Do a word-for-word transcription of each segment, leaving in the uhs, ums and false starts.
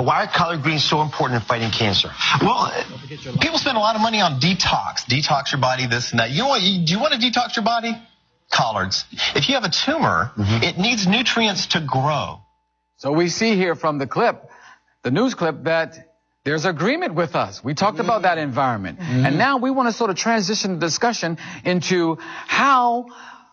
But why are collard greens so important in fighting cancer? Well, people spend a lot of money on detox. Detox your body, this and that. You know what? You, do you want to detox your body? Collards. If you have a tumor, mm-hmm. it needs nutrients to grow. So we see here from the clip, the news clip, that there's agreement with us. We talked mm-hmm. about that environment. Mm-hmm. And now we want to sort of transition the discussion into how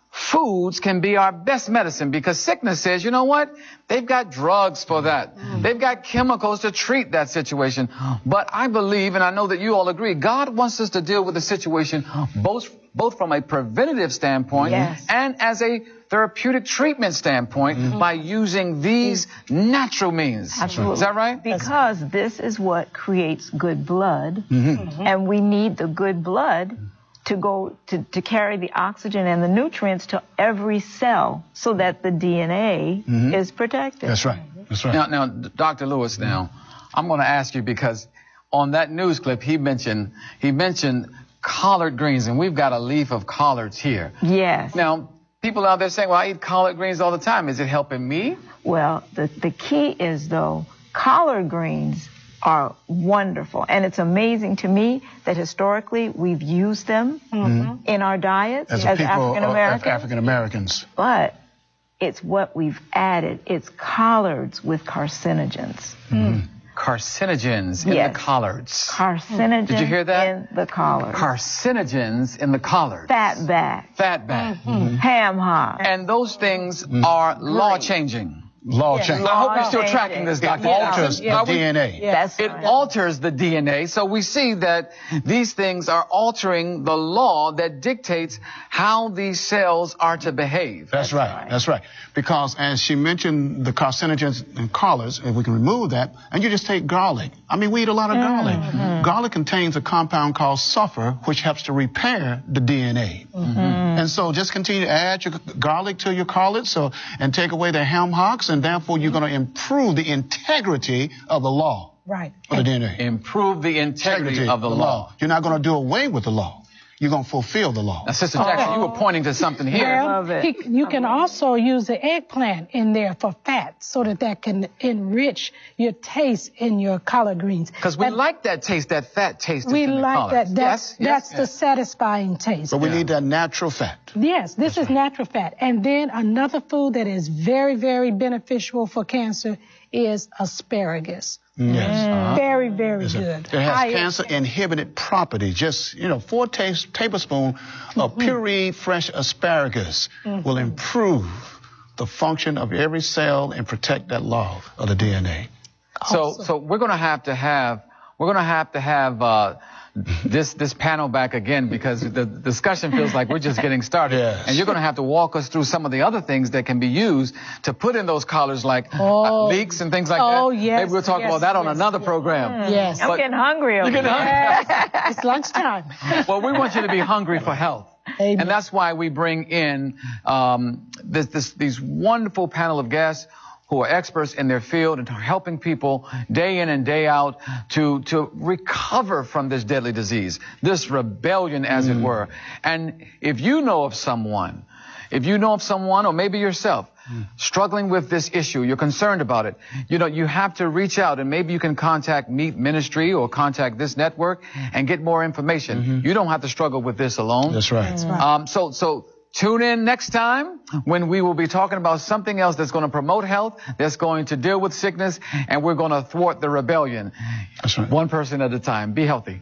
foods can be our best medicine, because sickness says, you know what? They've got drugs for that. Mm. They've got chemicals to treat that situation. But I believe, and I know that you all agree, God wants us to deal with the situation both, both from a preventative standpoint yes. and as a therapeutic treatment standpoint mm-hmm. by using these natural means. Absolutely. Is that right? Because this is what creates good blood, mm-hmm. and we need the good blood to go to, to carry the oxygen and the nutrients to every cell so that the D N A mm-hmm. is protected. That's right. That's right. Now, now Doctor Lewis, now, I'm going to ask you, because on that news clip, he mentioned, he mentioned collard greens, and we've got a leaf of collards here. Yes. Now, people out there saying, well, I eat collard greens all the time. Is it helping me? Well, the, the key is, though, collard greens are wonderful. And it's amazing to me that historically we've used them mm-hmm. in our diets as, as African Americans. African Americans. But it's what we've added. It's collards with carcinogens. Mm-hmm. Carcinogens in yes. the collards. Carcinogens Did you hear that? in the collards. Carcinogens in the collards. Fatback. Fatback. Mm-hmm. Mm-hmm. Ham hock. And those things mm-hmm. are law-changing. Law yes. change. I hope you're still tracking this, Doctor It alters yeah. the D N A. Yes. It alters the D N A. So we see that these things are altering the law that dictates how these cells are to behave. That's, That's right. right. That's right. Because as she mentioned, the carcinogens and collards, if we can remove that, and you just take garlic. I mean, we eat a lot of garlic. Mm-hmm. Garlic contains a compound called sulfur, which helps to repair the D N A. Mm-hmm. And so just continue to add your garlic to your collards, so, and take away the ham hocks, and therefore you're going to improve the integrity of the law. Right. Of the D N A. Improve the integrity, integrity of the, the law. law. You're not going to do away with the law. You're going to fulfill the law. Now, Sister Jackson, oh. you were pointing to something here. Well, I love it. He, you can also use the eggplant in there for fat, so that that can enrich your taste in your collard greens. Because we and like that taste, that fat taste. We in like the that. That's, yes, yes, that's yes. the satisfying taste. But we yeah. need that natural fat. Yes, this that's is right. natural fat. And then another food that is very, very beneficial for cancer is asparagus. Yes. Uh-huh. Very, very it's good. A, it has High cancer-inhibited properties. Just, you know, four ta tablespoons mm-hmm. of pureed fresh asparagus mm-hmm. will improve the function of every cell and protect that law of the D N A. So, awesome. so we're going to have to have, we're going to have to have uh, this this panel back again, because the discussion feels like we're just getting started. Yes. And you're going to have to walk us through some of the other things that can be used to put in those collars, like oh. uh, leeks and things like that. Oh, yes. Maybe we'll talk yes, about that yes, on another yes. program. Mm. Yes. I'm getting hungry over You're getting here. hungry. It's lunchtime. Well, we want you to be hungry for health. Amen. And that's why we bring in um, this, this, these wonderful panel of guests who are experts in their field and are helping people day in and day out to, to recover from this deadly disease, this rebellion, as mm. it were. And if you know of someone, if you know of someone, or maybe yourself, mm. struggling with this issue, you're concerned about it, you know, you have to reach out, and maybe you can contact Meat Ministry or contact this network and get more information. Mm-hmm. You don't have to struggle with this alone. That's right. That's right. Um, so, so, tune in next time when we will be talking about something else that's going to promote health, that's going to deal with sickness, and we're going to thwart the rebellion. That's right. One person at a time. Be healthy.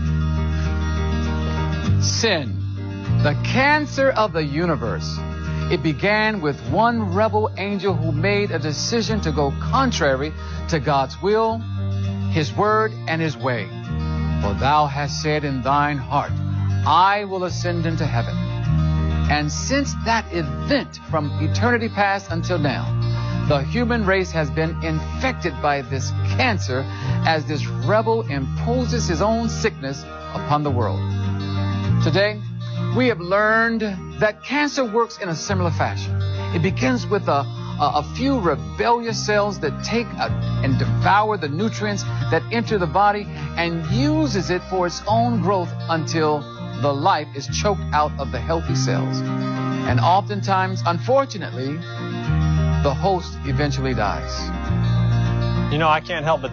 Sin, the cancer of the universe. It began with one rebel angel who made a decision to go contrary to God's will, His word, and His way. For thou hast said in thine heart, I will ascend into heaven. And since that event, from eternity past until now, the human race has been infected by this cancer as this rebel imposes his own sickness upon the world. Today, we have learned that cancer works in a similar fashion. It begins with a, a, a few rebellious cells that take a, and devour the nutrients that enter the body and uses it for its own growth until the life is choked out of the healthy cells. And oftentimes, unfortunately, the host eventually dies. You know, I can't help but